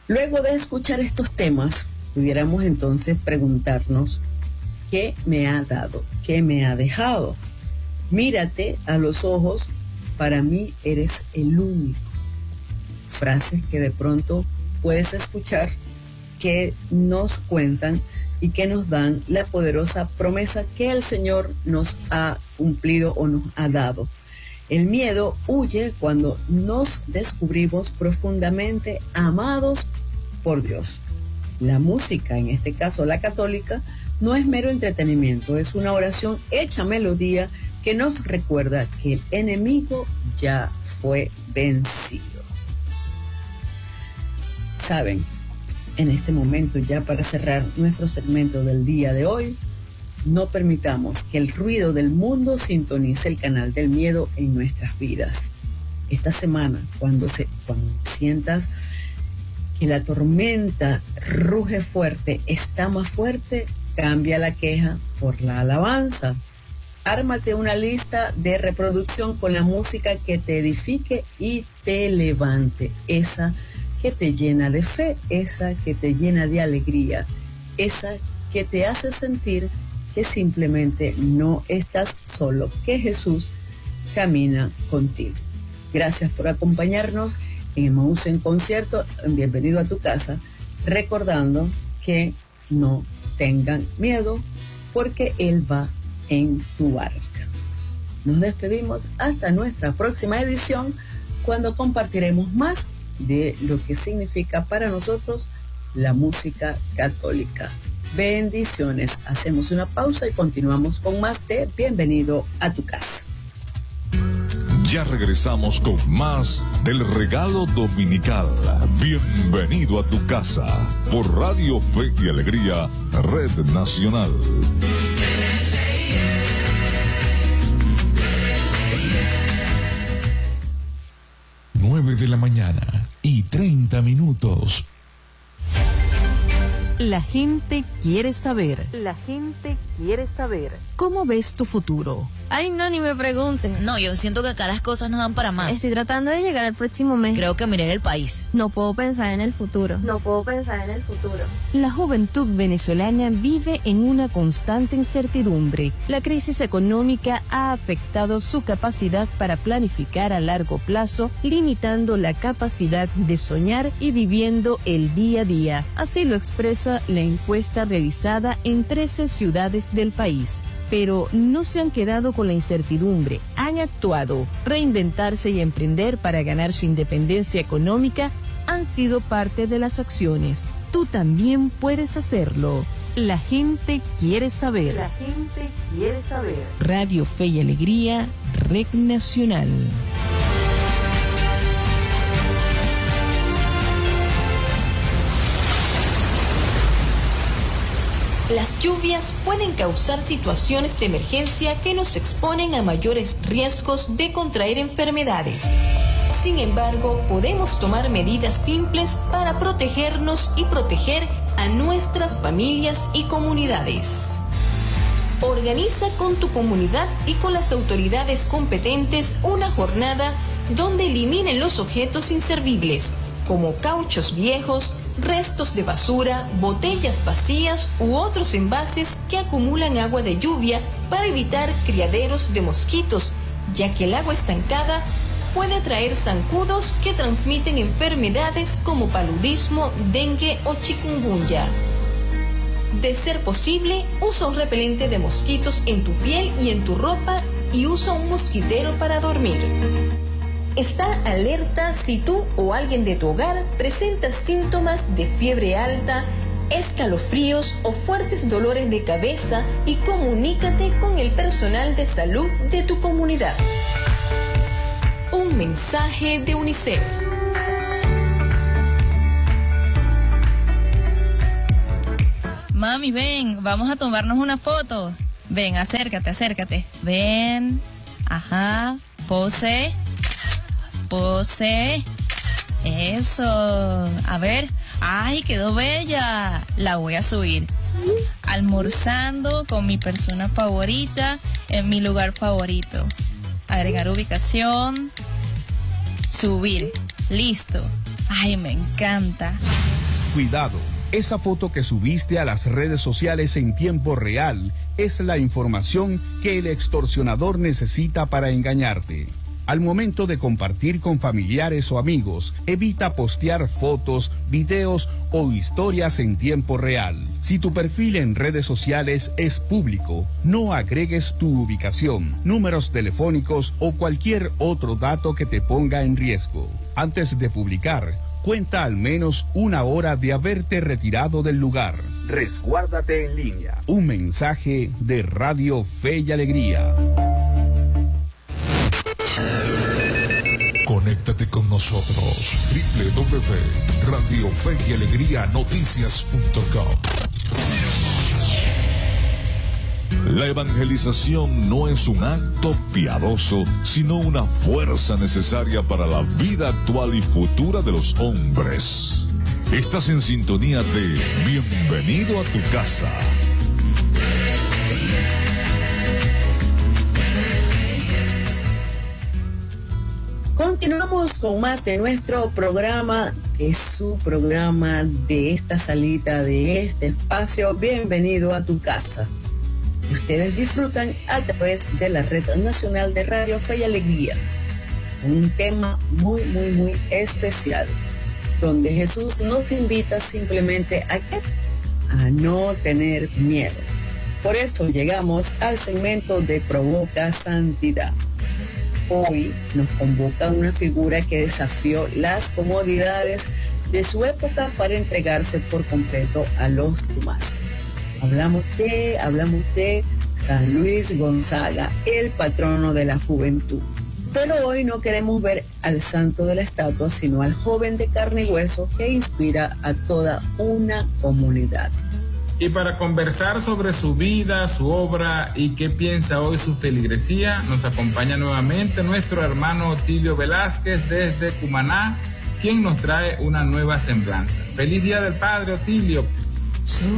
Luego de escuchar estos temas, pudiéramos entonces preguntarnos, ¿qué me ha dado? ¿Qué me ha dejado? Mírate a los ojos, para mí eres el único. Frases que de pronto puedes escuchar que nos cuentan y que nos dan la poderosa promesa que el Señor nos ha cumplido o nos ha dado. El miedo huye cuando nos descubrimos profundamente amados por Dios. La música, en este caso la católica, no es mero entretenimiento, es una oración hecha melodía que nos recuerda que el enemigo ya fue vencido. Saben, en este momento, ya para cerrar nuestro segmento del día de hoy, no permitamos que el ruido del mundo sintonice el canal del miedo en nuestras vidas. Esta semana, cuando sientas que la tormenta ruge fuerte, está más fuerte, cambia la queja por la alabanza. Ármate una lista de reproducción con la música que te edifique y te levante, esa que te llena de fe, esa que te llena de alegría, esa que te hace sentir que simplemente no estás solo, que Jesús camina contigo. Gracias por acompañarnos en Emmaús en concierto, en Bienvenido a tu casa, recordando que no tengan miedo porque Él va en tu barca. Nos despedimos hasta nuestra próxima edición, cuando compartiremos más de lo que significa para nosotros la música católica. Bendiciones. Hacemos una pausa y continuamos con más de Bienvenido a tu casa. Ya regresamos con más del regalo dominical. Bienvenido a tu casa por Radio Fe y Alegría, Red Nacional. 9 de la mañana y 30 minutos. La gente quiere saber. La gente quiere saber. ¿Cómo ves tu futuro? Ay, no, ni me pregunten. No, yo siento que acá las cosas no dan para más. Estoy tratando de llegar al próximo mes. Creo que miraré el país. No puedo pensar en el futuro. La juventud venezolana vive en una constante incertidumbre. La crisis económica ha afectado su capacidad para planificar a largo plazo, limitando la capacidad de soñar y viviendo el día a día. Así lo expresa la encuesta realizada en 13 ciudades del país. Pero no se han quedado con la incertidumbre, han actuado. Reinventarse y emprender para ganar su independencia económica han sido parte de las acciones. Tú también puedes hacerlo. La gente quiere saber. La gente quiere saber. Radio Fe y Alegría, Red Nacional. Las lluvias pueden causar situaciones de emergencia que nos exponen a mayores riesgos de contraer enfermedades. Sin embargo, podemos tomar medidas simples para protegernos y proteger a nuestras familias y comunidades. Organiza con tu comunidad y con las autoridades competentes una jornada donde eliminen los objetos inservibles, como cauchos viejos, restos de basura, botellas vacías u otros envases que acumulan agua de lluvia, para evitar criaderos de mosquitos, ya que el agua estancada puede traer zancudos que transmiten enfermedades como paludismo, dengue o chikungunya. De ser posible, usa un repelente de mosquitos en tu piel y en tu ropa, y usa un mosquitero para dormir. Está alerta si tú o alguien de tu hogar presenta síntomas de fiebre alta, escalofríos o fuertes dolores de cabeza, y comunícate con el personal de salud de tu comunidad. Un mensaje de UNICEF. Mami, ven, vamos a tomarnos una foto. Ven, acércate. Ven, ajá, pose. Eso. A ver. Ay, quedó bella. La voy a subir. Almorzando con mi persona favorita en mi lugar favorito. Agregar ubicación. Subir. Listo. Ay, me encanta. Cuidado, esa foto que subiste a las redes sociales en tiempo real es la información que el extorsionador necesita para engañarte. Al momento de compartir con familiares o amigos, evita postear fotos, videos o historias en tiempo real. Si tu perfil en redes sociales es público, no agregues tu ubicación, números telefónicos o cualquier otro dato que te ponga en riesgo. Antes de publicar, cuenta al menos 1 hora de haberte retirado del lugar. Resguárdate en línea. Un mensaje de Radio Fe y Alegría. Conéctate con nosotros, www.radiofeyalegrianoticias.com. La evangelización no es un acto piadoso, sino una fuerza necesaria para la vida actual y futura de los hombres. Estás en sintonía de Bienvenido a tu casa. Continuamos con más de nuestro programa, de su programa, de esta salita, de este espacio. Bienvenido a tu casa. Ustedes disfrutan a través de la Red Nacional de Radio Fe y Alegría. Un tema muy, muy, muy especial, donde Jesús nos invita simplemente a ¿qué? A no tener miedo. Por eso llegamos al segmento de Provoca Santidad. Hoy nos convoca una figura que desafió las comodidades de su época para entregarse por completo a los demás. Hablamos de San Luis Gonzaga, el patrono de la juventud. Pero hoy no queremos ver al santo de la estatua, sino al joven de carne y hueso que inspira a toda una comunidad. Y para conversar sobre su vida, su obra y qué piensa hoy su feligresía, nos acompaña nuevamente nuestro hermano Otilio Velázquez desde Cumaná, quien nos trae una nueva semblanza. ¡Feliz Día del Padre, Otilio!